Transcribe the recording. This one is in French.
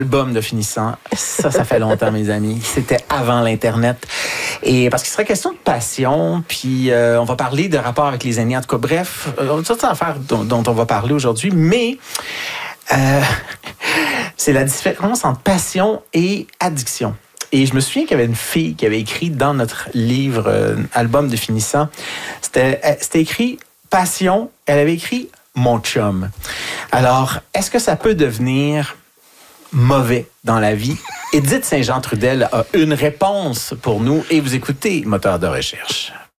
Album de finissant, ça fait longtemps, mes amis. C'était avant l'Internet. Et parce qu'il serait question de passion, puis on va parler de rapport avec les aînés. En tout cas, bref, toutes affaires dont on va parler aujourd'hui, mais c'est la différence entre passion et addiction. Et je me souviens qu'il y avait une fille qui avait écrit dans notre livre Album de finissant, c'était écrit passion, elle avait écrit mon chum. Alors, est-ce que ça peut devenir mauvais dans la vie? Édith Saint-Jean-Trudel a une réponse pour nous et vous écoutez Moteur de recherche.